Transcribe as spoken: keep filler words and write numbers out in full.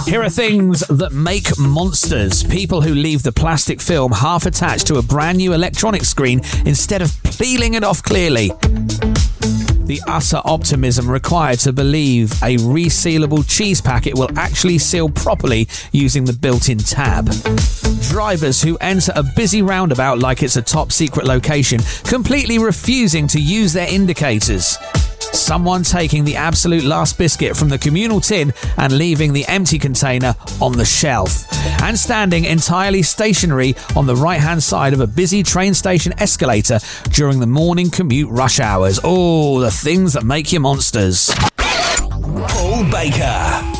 Here are things that make monsters. People who leave the plastic film half attached to a brand new electronic screen instead of peeling it off clearly. The utter optimism required to believe a resealable cheese packet will actually seal properly using the built-in tab. Drivers who enter a busy roundabout like it's a top secret location, completely refusing to use their indicators. Someone taking the absolute last biscuit from the communal tin and leaving the empty container on the shelf. And standing entirely stationary on the right-hand side of a busy train station escalator during the morning commute rush hours. Oh, the things that make you monsters. Paul Baker.